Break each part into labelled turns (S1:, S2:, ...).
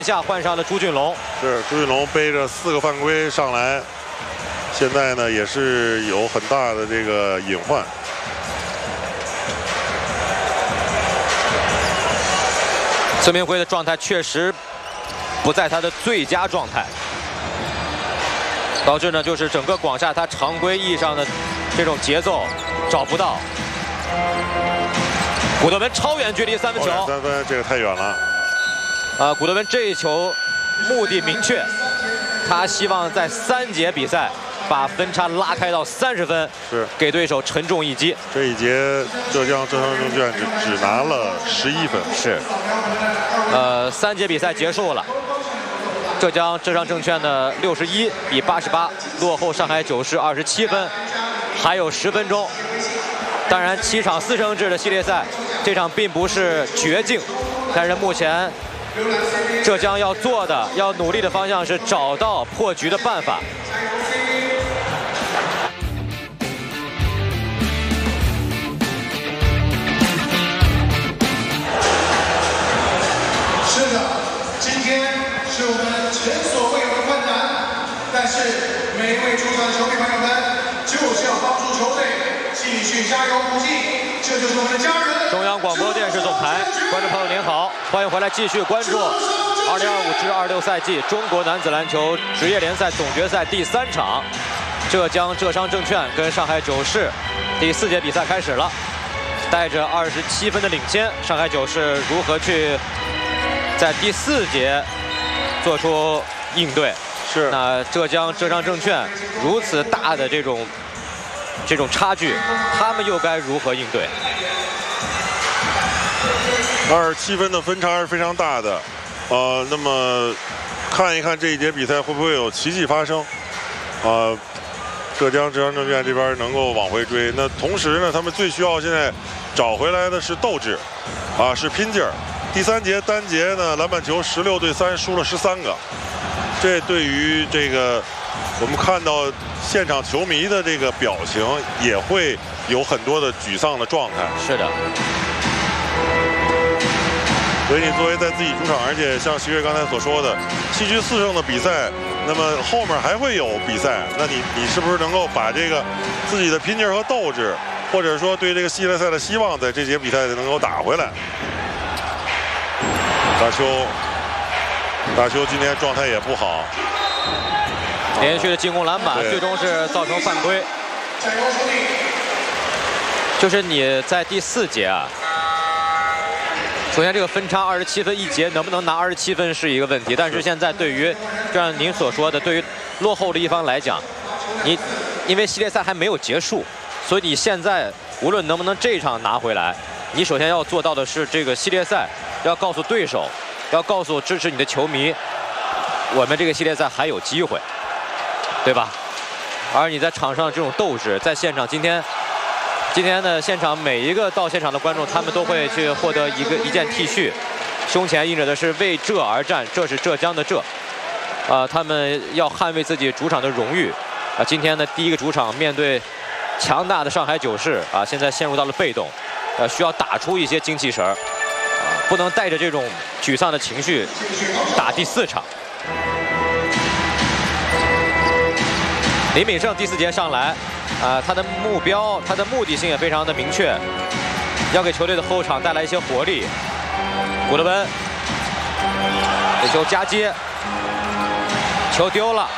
S1: 下换上了朱俊龙，
S2: 是朱俊龙背着4个犯规上来，现在呢也是有很大的这个隐患。
S1: 孙明辉的状态确实不在他的最佳状态，导致呢就是整个广厦他常规意义上的这种节奏找不到。古德文超远距离3分球
S2: ，3分这个太远了。
S1: 古德文这一球目的明确，他希望在3节比赛把分差拉开到30分，
S2: 是
S1: 给对手沉重一击。
S2: 这一节浙江浙商证券只拿了11分，
S1: 是。3节比赛结束了，浙江浙商证券的61比88落后上海九市27分，还有10分钟。当然7场4胜制的系列赛，这场并不是绝境，但是目前。 浙江要做的、要努力的方向是找到破局的办法。
S3: 是的，今天是我们前所未有的困难，但是每一位主场的球迷朋友们就是要帮助球队继续加油鼓劲，这就是我们的家人。
S1: 中央广播电视总台，观众朋友您好，欢迎回来继续关注2025至26赛季中国男子篮球职业联赛总决赛第3场，浙江浙商证券跟上海九市第4节比赛开始了，带着27分的领先，上海九市如何去在第4节做出应对？
S2: 是。
S1: 那浙江浙商证券如此大的这种差距，他们又该如何应对？
S2: 27分的分差是非常大的，那么看一看这一节比赛会不会有奇迹发生？浙江浙商证券这边能够往回追，那同时呢，他们最需要现在找回来的是斗志，是拼劲儿。第3节单节呢，篮板球16对3输了13个，这对于这个我们看到现场球迷的这个表情也会有很多的沮丧的状态。
S1: 是的。
S2: 所以你作为在自己主场，而且像徐悦刚才所说的7局4胜的比赛，那么后面还会有比赛，那你是不是能够把这个自己的拼劲和斗志，或者说对这个系列赛的希望，在这节比赛能够打回来？大邱今天状态也不好，
S1: 连续的进攻篮板，最终是造成犯规。就是你在第4节啊。 首先，这个分差27分一节，能不能拿27分是一个问题。但是现在对于，就像您所说的，对于落后的一方来讲，因为系列赛还没有结束，所以你现在无论能不能这一场拿回来，你首先要做到的是这个系列赛要告诉对手，要告诉支持你的球迷，我们这个系列赛还有机会，对吧？而你在场上这种斗志，在现场今天的现场每一个到现场的观众，他们都会去获得一件 T 恤，胸前印着的是为浙而战，这是浙江的浙，他们要捍卫自己主场的荣誉，今天的第一个主场面对强大的上海九市，现在陷入到了被动，需要打出一些精气神儿，不能带着这种沮丧的情绪打第4场。李敏胜第4节上来。 他的目标，他的目的性也非常的明确，要给球队的后场带来一些活力。古德文，这球夹接，球丢了，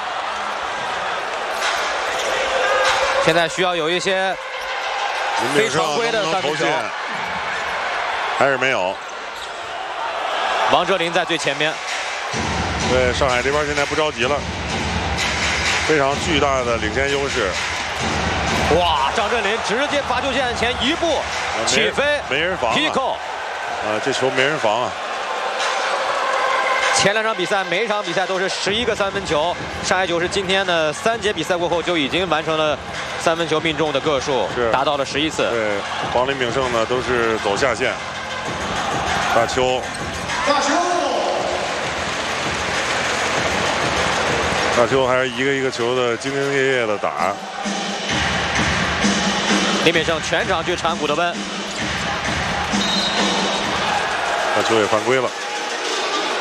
S1: 现在需要有一些非常规的3分球，
S2: 还是没有。
S1: 王哲林在最前面，
S2: 对上海这边现在不着急了，非常巨大的领先优势。
S1: 哇！张镇麟直接罚球线前1步起飞，
S2: 没人防
S1: ，Pico，
S2: 这球没人防啊。
S1: 前2场比赛，每一场比赛都是11个3分球。上海九市今天的3节比赛过后，就已经完成了3分球命中的个数，达到了11次。
S2: 对，黄林炳胜呢都是走下线。大邱，还是一个球的兢兢业业的打。
S1: 李敏胜全场去缠古德温，
S2: 大邱也犯规了。